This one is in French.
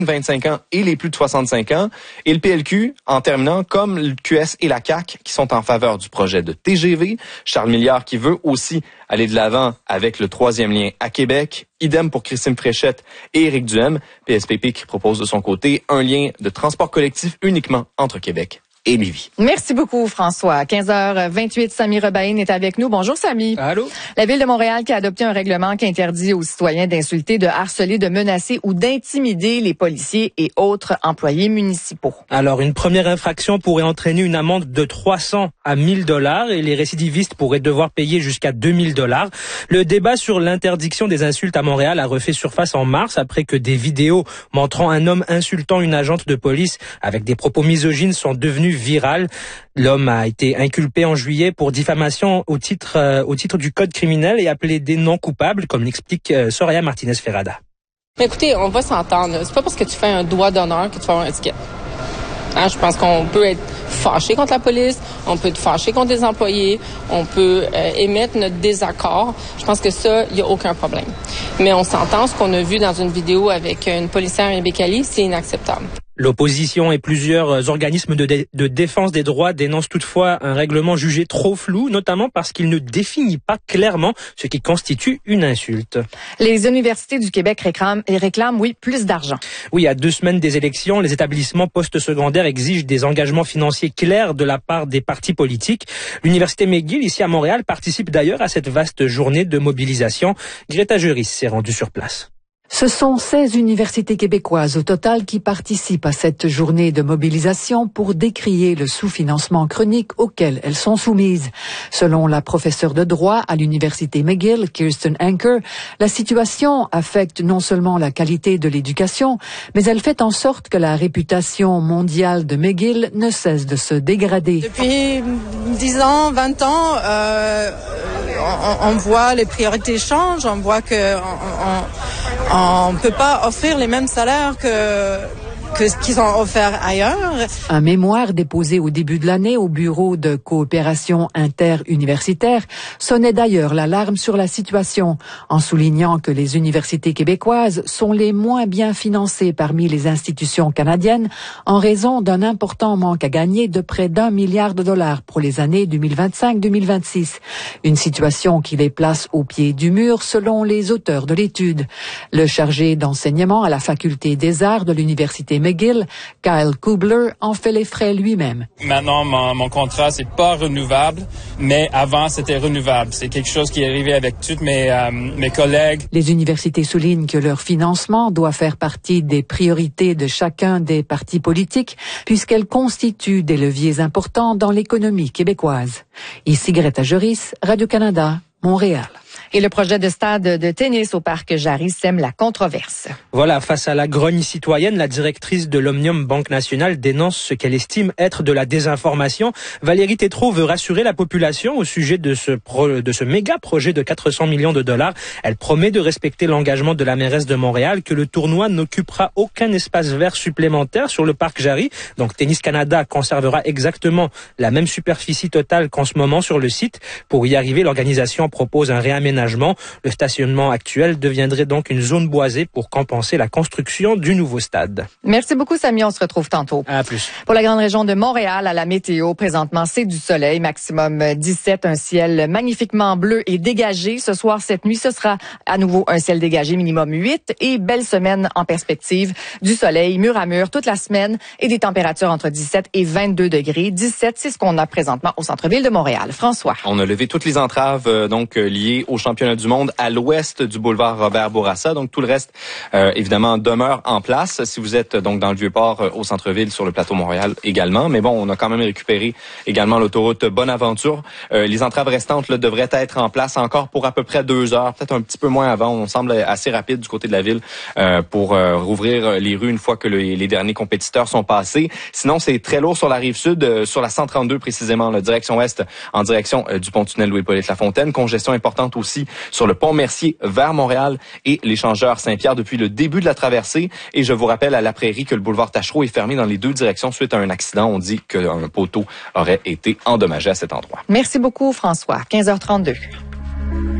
25 ans et les plus de 65 ans. Et le PLQ, en terminant, comme le QS et la CAQ, qui sont en faveur du projet de TGV. Charles Milliard qui veut aussi aller de l'avant avec le 3e lien à Québec. Idem pour Christine Fréchette et Éric Duhem. PSPP qui propose de son côté un lien de transport collectif uniquement entre Québec et Lévis. Merci beaucoup, François. À 15h28, Sami Rebaïn est avec nous. Bonjour, Sami. Allô? La Ville de Montréal qui a adopté un règlement qui interdit aux citoyens d'insulter, de harceler, de menacer ou d'intimider les policiers et autres employés municipaux. Alors, une première infraction pourrait entraîner une amende de 300 à 1000 $ et les récidivistes pourraient devoir payer jusqu'à 2000 $. Le débat sur l'interdiction des insultes à Montréal a refait surface en mars après que des vidéos montrant un homme insultant une agente de police avec des propos misogynes sont devenues virales. L'homme a été inculpé en juillet pour diffamation au titre du code criminel et appelé des non coupables, comme l'explique Soraya Martinez-Ferrada. Écoutez, on va s'entendre. C'est pas parce que tu fais un doigt d'honneur que tu vas avoir un ticket. Je pense qu'on peut être fâché contre la police, on peut être fâché contre des employés, on peut émettre notre désaccord. Je pense que ça, il n'y a aucun problème. Mais on s'entend, ce qu'on a vu dans une vidéo avec une policière imbécalée, c'est inacceptable. L'opposition et plusieurs organismes de défense des droits dénoncent toutefois un règlement jugé trop flou, notamment parce qu'il ne définit pas clairement ce qui constitue une insulte. Les universités du Québec réclament, plus d'argent. Oui, à 2 semaines des élections, les établissements postsecondaires exigent des engagements financiers clairs de la part des partis politiques. L'Université McGill, ici à Montréal, participe d'ailleurs à cette vaste journée de mobilisation. Greta Juris s'est rendue sur place. Ce sont 16 universités québécoises au total qui participent à cette journée de mobilisation pour décrier le sous-financement chronique auquel elles sont soumises. Selon la professeure de droit à l'université McGill, Kirsten Anker, la situation affecte non seulement la qualité de l'éducation, mais elle fait en sorte que la réputation mondiale de McGill ne cesse de se dégrader. Depuis 10 ans, 20 ans, on voit les priorités changent, on voit que on peut pas offrir les mêmes salaires que ce qu'ils ont offert ailleurs. Un mémoire déposé au début de l'année au Bureau de coopération interuniversitaire sonnait d'ailleurs l'alarme sur la situation, en soulignant que les universités québécoises sont les moins bien financées parmi les institutions canadiennes en raison d'un important manque à gagner de près d'1 milliard de $ pour les années 2025-2026. Une situation qui les place au pied du mur selon les auteurs de l'étude. Le chargé d'enseignement à la Faculté des arts de l'Université McGill, Kyle Kubler, en fait les frais lui-même. Maintenant, mon contrat, c'est pas renouvelable, mais avant, c'était renouvelable. C'est quelque chose qui est arrivé avec tous mes collègues. Les universités soulignent que leur financement doit faire partie des priorités de chacun des partis politiques, puisqu'elles constituent des leviers importants dans l'économie québécoise. Ici Greta Juris, Radio-Canada, Montréal. Et le projet de stade de tennis au parc Jarry sème la controverse. Voilà, face à la grogne citoyenne, la directrice de l'Omnium Banque Nationale dénonce ce qu'elle estime être de la désinformation. Valérie Tétrault veut rassurer la population au sujet de ce méga projet de 400 millions de $. Elle promet de respecter l'engagement de la mairesse de Montréal que le tournoi n'occupera aucun espace vert supplémentaire sur le parc Jarry. Donc Tennis Canada conservera exactement la même superficie totale qu'en ce moment sur le site. Pour y arriver, l'organisation propose un réaménagement. Le stationnement actuel deviendrait donc une zone boisée pour compenser la construction du nouveau stade. Merci beaucoup, Sami. On se retrouve tantôt. À plus. Pour la grande région de Montréal, à la météo, présentement, c'est du soleil, maximum 17, un ciel magnifiquement bleu et dégagé. Ce soir, cette nuit, ce sera à nouveau un ciel dégagé, minimum 8, et belle semaine en perspective. Du soleil, mur à mur, toute la semaine, et des températures entre 17 et 22 degrés. 17, c'est ce qu'on a présentement au centre-ville de Montréal. François. On a levé toutes les entraves liées au championnat du monde à l'ouest du boulevard Robert-Bourassa. Donc, tout le reste, évidemment, demeure en place. Si vous êtes donc dans le Vieux-Port, au centre-ville, sur le plateau Montréal également. Mais bon, on a quand même récupéré également l'autoroute Bonaventure. Les entraves restantes là, devraient être en place encore pour à peu près 2 heures, peut-être un petit peu moins avant. On semble assez rapide du côté de la ville pour rouvrir les rues une fois que les derniers compétiteurs sont passés. Sinon, c'est très lourd sur la rive sud, sur la 132 précisément, la direction ouest, en direction du pont-tunnel Louis-Hippolyte-Lafontaine. Congestion importante aussi sur le pont Mercier vers Montréal et l'échangeur Saint-Pierre depuis le début de la traversée. Et je vous rappelle à la Prairie que le boulevard Taschereau est fermé dans les 2 directions suite à un accident. On dit qu'un poteau aurait été endommagé à cet endroit. Merci beaucoup, François. 15h32.